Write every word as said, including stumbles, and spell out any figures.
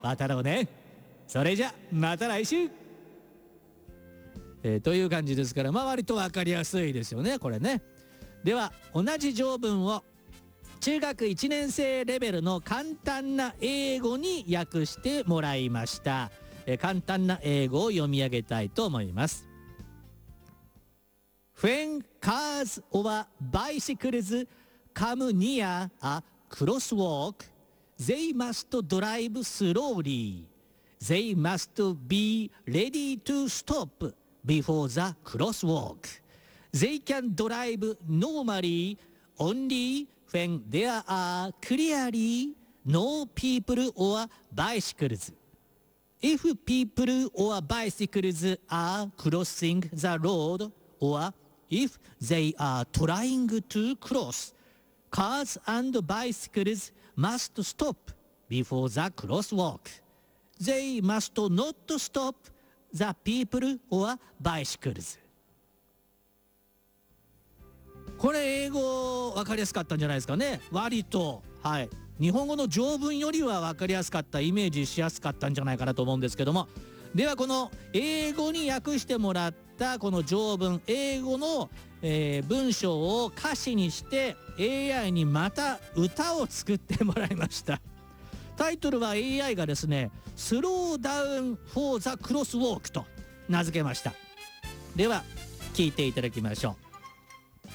渡ろうね。それじゃまた来週、えー、という感じですから、まあ割と分かりやすいですよねこれね。では同じ条文を中学いちねん生レベルの簡単な英語に訳してもらいました。えー、簡単な英語を読み上げたいと思います。When cars or bicycles come near a crosswalk, they must drive slowly. They must be ready to stop before the crosswalk. They can drive normally only when there are clearly no people or bicycles. If people or bicycles are crossing the road, or if they are trying to cross, cars and bicycles must stop before the crosswalk. They must not stop the people or bicycles. これ英語分かりやすかったんじゃないですかね。割と、はい、日本語の条文よりは分かりやすかった、イメージしやすかったんじゃないかなと思うんですけども、ではこの英語に訳してもらったこの条文、英語の、えー、文章を歌詞にして エーアイ にまた歌を作ってもらいました。タイトルは エーアイ がですね、スローダウンフォーザクロスウォークと名付けました。では聞いていただきましょう。